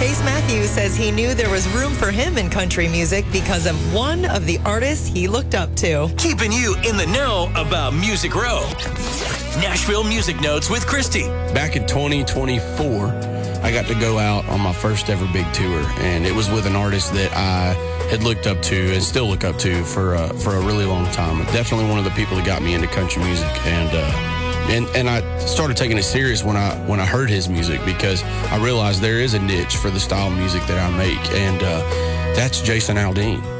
Chase Matthews says he knew there was room for him in country music because of one of the artists he looked up to. Keeping you in the know about Music Row. Nashville Music Notes with Christy. Back in 2024, I got to go out on my first ever big tour, and it was with an artist that I had looked up to and still look up to for a really long time. Definitely one of the people that got me into country music, and I started taking it serious when I heard his music, because I realized there is a niche for the style of music that I make, and that's Jason Aldean.